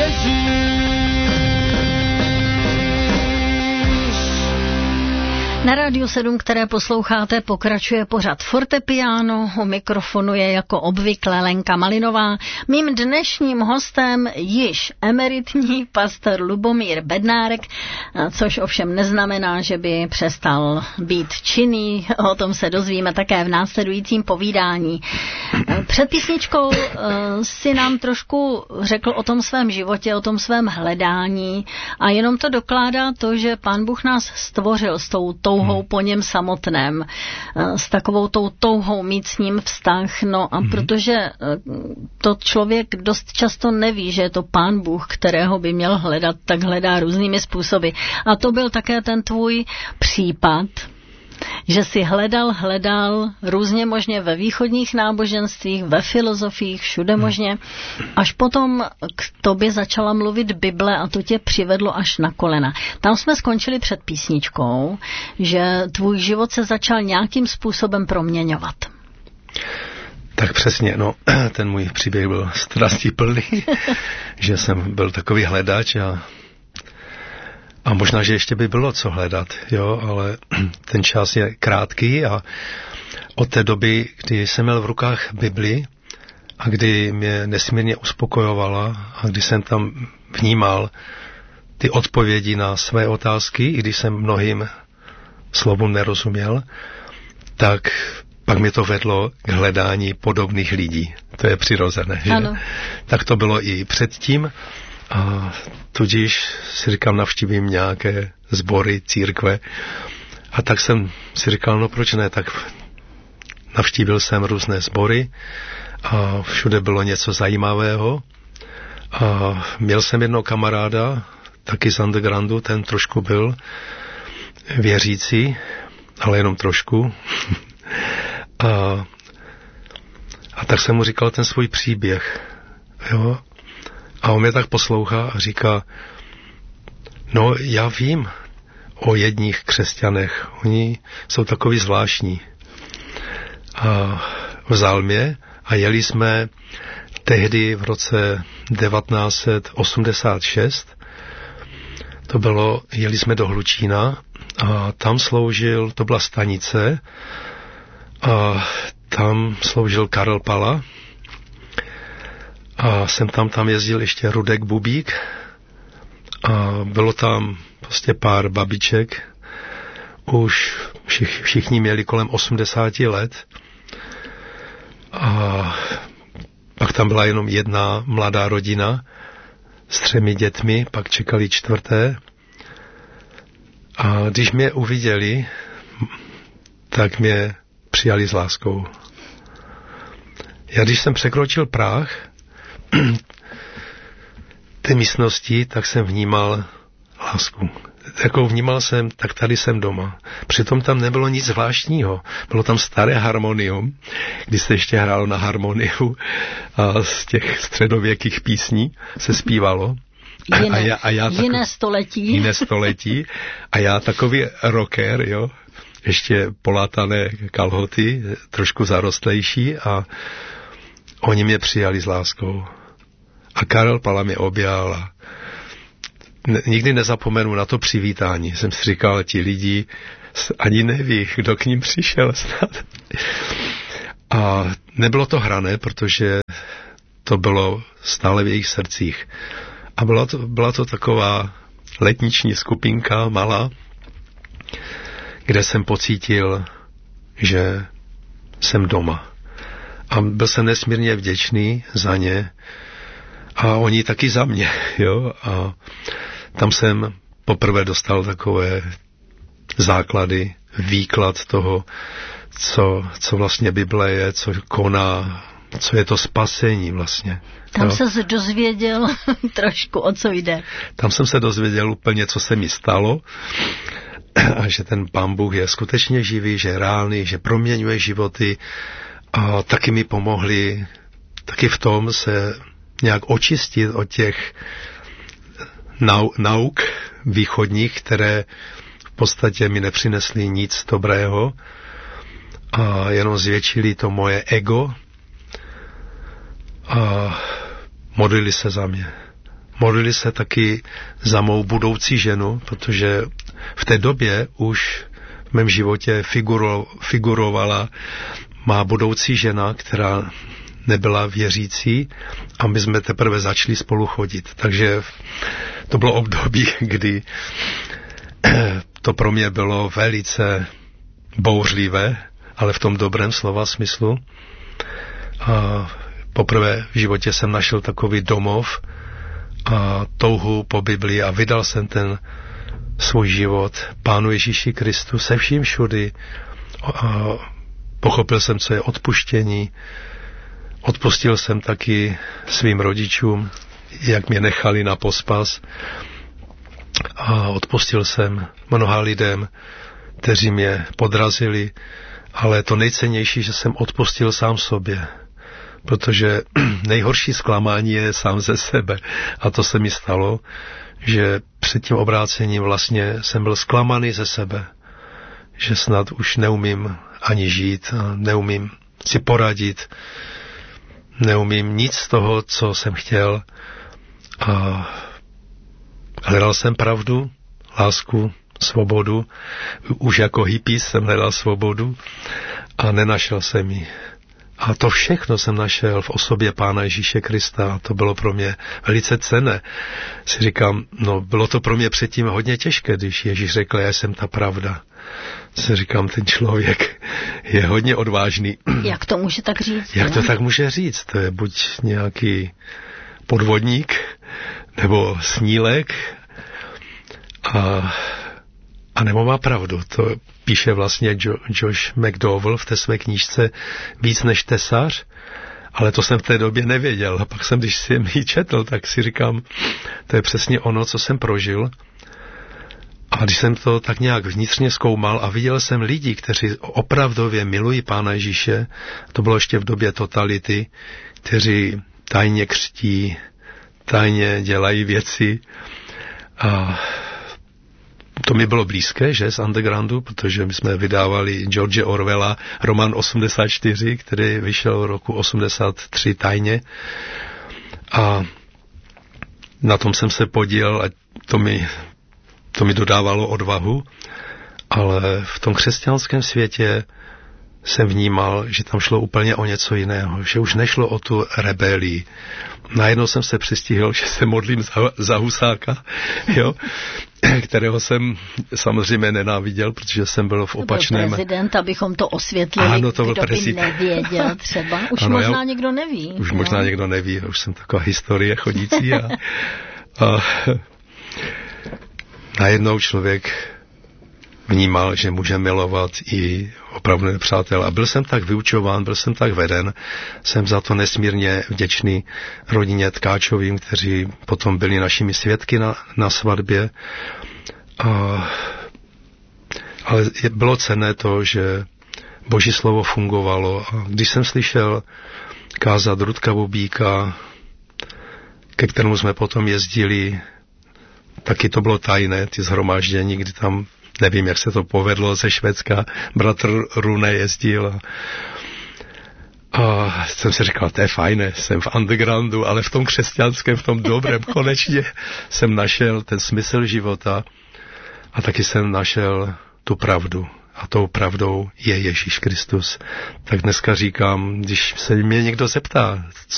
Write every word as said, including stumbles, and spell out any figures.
Na Rádiu sedm, které posloucháte, pokračuje pořad Fortepiano. U mikrofonu je jako obvykle Lenka Malinová. Mým dnešním hostem již emeritní pastor Lubomír Bednárek, což ovšem neznamená, že by přestal být činný. O tom se dozvíme také v následujícím povídání. Před písničkou si nám trošku řekl o tom svém životě, o tom svém hledání a jenom to dokládá to, že Pán Bůh nás stvořil s tou touhou po něm samotném, s takovou tou touhou mít s ním vztah, no a mm-hmm. protože to člověk dost často neví, že je to Pán Bůh, kterého by měl hledat, tak hledá různými způsoby. A to byl také ten tvůj případ, že si hledal, hledal různě možně ve východních náboženstvích, ve filozofiích, všude možně, až potom k tobě začala mluvit Bible a to tě přivedlo až na kolena. Tam jsme skončili před písničkou, že tvůj život se začal nějakým způsobem proměňovat. Tak přesně, no, ten můj příběh byl strastiplný, že jsem byl takový hledač a A možná, že ještě by bylo co hledat, jo, ale ten čas je krátký a od té doby, kdy jsem měl v rukách Bibli a kdy mě nesmírně uspokojovala a kdy jsem tam vnímal ty odpovědi na své otázky, i když jsem mnohým slovům nerozuměl, tak pak mě to vedlo k hledání podobných lidí. To je přirozené, že? Ano. Tak to bylo i předtím. A tudíž si říkám, navštívím nějaké sbory, církve. A tak jsem si říkal, no proč ne, tak navštívil jsem různé sbory a všude bylo něco zajímavého. A měl jsem jednoho kamaráda, taky z undergroundu, ten trošku byl věřící, ale jenom trošku. a, a tak jsem mu říkal ten svůj příběh, jo. A on mě tak poslouchá a říká, no já vím o jedních křesťanech, oni jsou takový zvláštní. A vzal mě a jeli jsme tehdy v roce devatenáct set osmdesát šest, to bylo, jeli jsme do Hlučína a tam sloužil, to byla stanice, a tam sloužil Karel Pala, a jsem tam tam jezdil ještě Rudek Bubík a bylo tam prostě pár babiček, už všich, všichni měli kolem osmdesáti let a pak tam byla jenom jedna mladá rodina s třemi dětmi, pak čekali čtvrté a když mě uviděli, tak mě přijali s láskou. Já když jsem překročil práh té místnosti, tak jsem vnímal lásku. Jakou vnímal jsem, tak tady jsem doma. Přitom tam nebylo nic zvláštního. Bylo tam staré harmonium, kdy se ještě hrálo na harmoniu a z těch středověkých písní se zpívalo. Jiné, a já, a já jiné tak, století. Jiné století. A já takový rocker, jo, ještě polátané kalhoty, trošku zarostlejší a oni mě přijali s láskou. A Karel Pala mě objal a ne, nikdy nezapomenu na to přivítání. Jsem si říkal, ti lidi ani neví, kdo k ním přišel snad. A nebylo to hrané, protože to bylo stále v jejich srdcích. A byla to, byla to taková letniční skupinka malá, kde jsem pocítil, že jsem doma. A byl jsem nesmírně vděčný za ně a oni taky za mě, jo. A tam jsem poprvé dostal takové základy, výklad toho, co, co vlastně Bible je, co koná, co je to spasení vlastně. Tam jo? se dozvěděl trošku, o co jde. Tam jsem se dozvěděl úplně, co se mi stalo a že ten Pán Bůh je skutečně živý, že je reálný, že proměňuje životy. A taky mi pomohli taky v tom se nějak očistit od těch nau, nauk východních, které v podstatě mi nepřinesly nic dobrého a jenom zvětšili to moje ego a modlili se za mě. modlili se taky za mou budoucí ženu, protože v té době už v mém životě figuro, figurovala má budoucí žena, která nebyla věřící a my jsme teprve začali spolu chodit. Takže to bylo období, kdy to pro mě bylo velice bouřlivé, ale v tom dobrém slova smyslu. A poprvé v životě jsem našel takový domov a touhu po Biblii a vydal jsem ten svůj život Pánu Ježíši Kristu se vším všudy. A pochopil jsem, co je odpuštění. Odpustil jsem taky svým rodičům, jak mě nechali na pospas. A odpustil jsem mnoha lidem, kteří mě podrazili, ale to nejcennější, že jsem odpustil sám sobě, protože nejhorší zklamání je sám ze sebe. A to se mi stalo, že před tím obrácením vlastně jsem byl zklamaný ze sebe, že snad už neumím ani žít, neumím si poradit, neumím nic z toho, co jsem chtěl. A hledal jsem pravdu, lásku, svobodu. Už jako hippie jsem hledal svobodu a nenašel jsem ji. A to všechno jsem našel v osobě Pána Ježíše Krista a to bylo pro mě velice cenné. Si říkám, no bylo to pro mě předtím hodně těžké, když Ježíš řekl, já jsem ta pravda. Si říkám, ten člověk je hodně odvážný. Jak to může tak říct? Jak ne? to tak může říct? To je buď nějaký podvodník, nebo snílek, a, a nebo má pravdu. To píše vlastně jo, Josh McDowell v té své knížce Víc než tesař, ale to jsem v té době nevěděl. A pak jsem, když jsem ji četl, tak si říkám, to je přesně ono, co jsem prožil. A když jsem to tak nějak vnitřně zkoumal a viděl jsem lidi, kteří opravdově milují Pána Ježíše, to bylo ještě v době totality, kteří tajně křtí, tajně dělají věci. A to mi bylo blízké, že, z undergroundu, protože my jsme vydávali George Orwella, Roman osmdesát čtyři, který vyšel v roku osmdesát tři tajně. A na tom jsem se podílel a to mi, to mi dodávalo odvahu, ale v tom křesťanském světě jsem vnímal, že tam šlo úplně o něco jiného, že už nešlo o tu rebelii. Najednou jsem se přistihl, že se modlím za, za Husáka, jo, kterého jsem samozřejmě nenáviděl, protože jsem byl v opačném... To byl prezident, abychom to osvětlili, ano, to byl kdo prezident. by nevěděl třeba. Už ano, možná já... někdo neví. Už no. možná někdo neví, už jsem taková historie chodící a, a najednou člověk vnímal, že může milovat i opravdu nepřátel. A byl jsem tak vyučován, byl jsem tak veden, jsem za to nesmírně vděčný rodině Tkáčovým, kteří potom byli našimi svědky na, na svatbě. A, ale bylo cenné to, že Boží slovo fungovalo. A když jsem slyšel kázat Rudka Bubíka, ke kterému jsme potom jezdili, taky to bylo tajné, ty shromáždění, kdy tam nevím, jak se to povedlo ze Švédska, bratr Rune jezdil a, a jsem si říkal, to je fajné, jsem v undergroundu, ale v tom křesťanském, v tom dobrém, konečně jsem našel ten smysl života a taky jsem našel tu pravdu. A tou pravdou je Ježíš Kristus. Tak dneska říkám, když se mě někdo zeptá,